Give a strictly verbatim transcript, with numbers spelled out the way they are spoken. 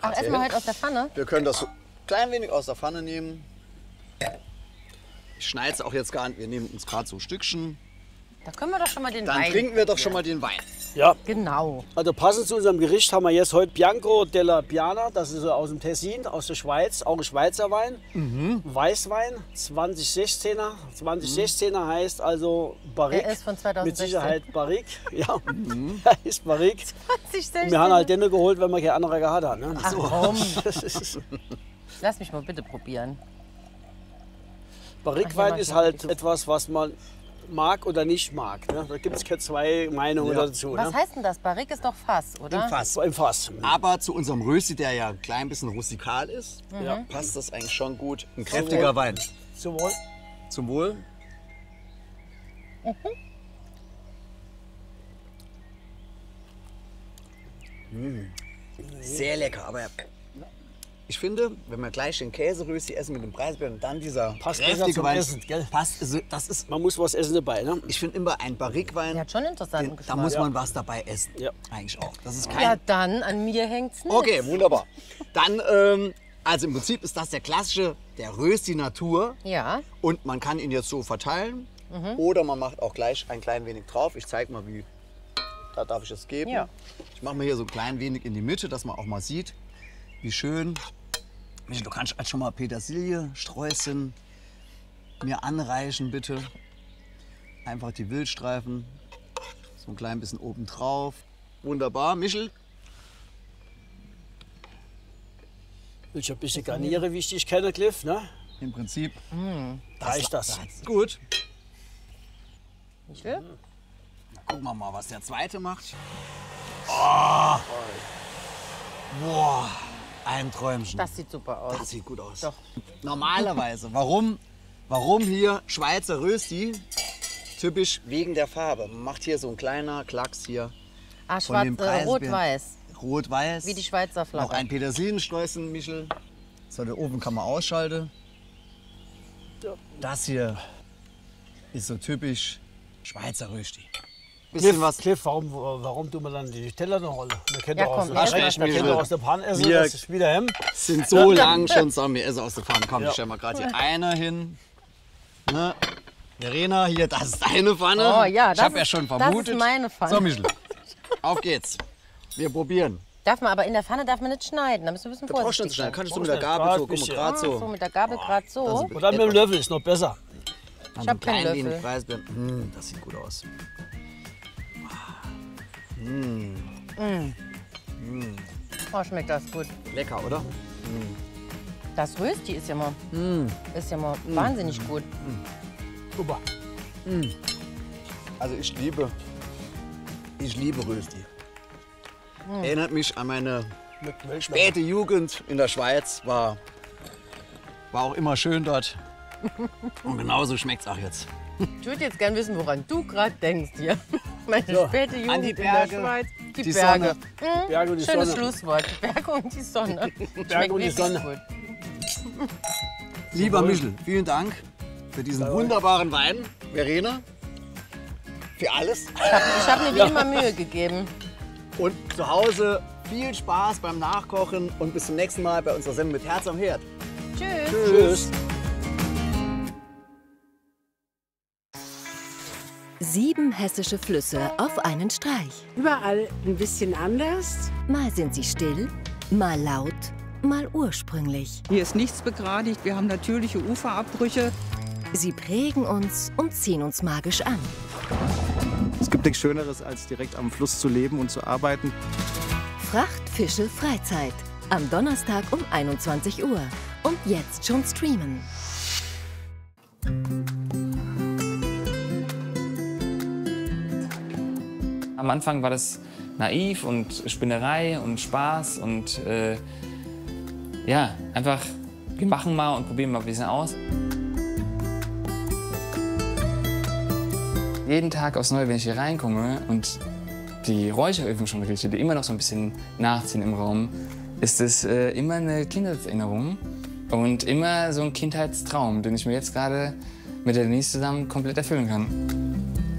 Ach, essen wir heute aus der Pfanne? Wir können das so klein wenig aus der Pfanne nehmen. Ich schneide es auch jetzt gar nicht. Wir nehmen uns gerade so Stückchen. Da können wir doch schon mal den Dann Wein. Dann trinken wir doch schon mal den Wein. Ja. Genau. Also passend zu unserem Gericht haben wir jetzt heute Bianco della Piana. Das ist aus dem Tessin, aus der Schweiz. Auch ein Schweizer Wein. Mhm. Weißwein, zwanzig sechzehner. zwanzig sechzehner heißt also Barrique. Der ist von zweitausendsechzehn. Mit Sicherheit Barrique. Ja, mhm. Er ist Barrique. zwanzig sechzehn. Wir haben halt den geholt, wenn wir keine andere gehabt haben. Ne? Ach, so. komm. Lass mich mal bitte probieren. Barrique-Wein ist halt etwas, was man mag oder nicht mag. Ne? Da gibt es keine zwei Meinungen Ja. dazu. Was ne? heißt denn das? Barrique ist doch Fass, oder? Im Fass. So im Fass. Aber zu unserem Rösti, der ja ein klein bisschen rustikal ist, Ja. passt das eigentlich schon gut. Ein kräftiger Wein. Zum Wohl. Zum Wohl. Mm. Sehr lecker, aber ich finde, wenn wir gleich den Käserösti essen mit dem Preisbär und dann dieser Passt besser kräftige zum Wein, Essen, gell? passt, also das ist, Man muss was essen dabei. Ne? ich finde immer ein Barrique-Wein, Der hat schon interessanten den- da Geschmack. muss man was dabei essen. Ja. Eigentlich auch. Das ist kein Ja, dann, an mir hängt's nicht. Okay, wunderbar. Dann, ähm, also im Prinzip ist das der klassische, der Rösti Natur. Ja. Und man kann ihn jetzt so verteilen. Oder man macht auch gleich ein klein wenig drauf. Ich zeige mal, wie. Da darf ich es geben. Ja. Ich mache mal hier so ein klein wenig in die Mitte, dass man auch mal sieht, wie schön. Michael, du kannst halt schon mal Petersilie, Sträußchen mir anreichen, bitte. Einfach die Wildstreifen. So ein klein bisschen oben drauf. Wunderbar. Michel? Ich ein bisschen Garniere, wie ich dich kenne, Cliff. Ne? Im Prinzip Reicht das. gut. Michel? Gucken wir mal, was der zweite macht. Oh. Boah, ein Träumchen. Das sieht super aus. Das sieht gut aus. Doch. Normalerweise, warum, warum hier Schweizer Rösti? Typisch wegen der Farbe. Man macht hier so ein kleiner Klacks hier. Ah, Von schwarz, dem äh, Preisbären. rot-weiß. Rot-Weiß. Wie die Schweizer Noch Flagge. ein Petersilensträußchen, Michel. So, der Ofen kann man ausschalten. Das hier ist so typisch Schweizer Rösti. Bisschen Cliff, was. Cliff, warum, warum tun wir dann die Teller noch rollen? Wir kennen Ja, doch aus, komm, der- erst wir mal. kennen doch aus der Pan essen, Wir- das ist wieder Hemd. Sind so lang schon zusammen. Wir essen aus der Pfanne. Komm, Ja. ich stell mal gerade hier einer hin. Ne? Verena, hier, das ist deine Pfanne. Oh ja, ich das habe ja ist- schon das vermutet. ist meine Pfanne. So, Michel, auf geht's. Wir probieren. Darf man, aber in der Pfanne darf man nicht schneiden. Da müssen wir ein bisschen Du brauchst vorsichtig nicht schnell. sein. Kannst du Brauchst mit der nicht, Gabel grad so, guck mal, bisschen. gerade Ah, so. so mit der Gabel gerade so. das ist- Und dann mit dem Löffel ist noch besser. Dann Ich hab so keinen klein wenig Löffel. Preisbeeren. Hm, das sieht gut aus. Oh, schmeckt das gut. Lecker, oder? Das Rösti ist ja mal, Mm. ist ja mal wahnsinnig gut. Super. Also ich liebe, ich liebe Rösti. Erinnert mich an meine Mit Milch. späte Jugend in der Schweiz. War, war auch immer schön dort. Und genauso schmeckt's auch jetzt. Ich würde jetzt gern wissen, woran du gerade denkst hier. Meine So, späte Jugend an die in der Berge, Schweiz. Die, die Berge. Sonne. Hm, Berge und die schönes Sonne. Schlusswort. Die Berge und die Sonne. Berge und die Schmeckt Sonne. wirklich gut. Lieber Michel, vielen Dank für diesen wunderbaren Wein. Verena, für alles. Ich habe mir wie immer Mühe gegeben. Und zu Hause viel Spaß beim Nachkochen und bis zum nächsten Mal bei unserer Sendung mit Herz am Herd. Tschüss. Tschüss. Sieben hessische Flüsse auf einen Streich. Überall ein bisschen anders. Mal sind sie still, mal laut, mal ursprünglich. Hier ist nichts begradigt, wir haben natürliche Uferabbrüche. Sie prägen uns und ziehen uns magisch an. Es gibt nichts Schöneres, als direkt am Fluss zu leben und zu arbeiten. Fracht, Fische, Freizeit. Am Donnerstag um einundzwanzig Uhr. Und jetzt schon streamen. Am Anfang war das naiv und Spinnerei und Spaß und äh, ja, einfach, wir machen mal und probieren mal ein bisschen aus. Jeden Tag aufs Neue, wenn ich hier reinkomme und die Räucheröfen schon rieche, die immer noch so ein bisschen nachziehen im Raum, ist es äh, immer eine Kindheitserinnerung und immer so ein Kindheitstraum, den ich mir jetzt gerade mit der Denise zusammen komplett erfüllen kann.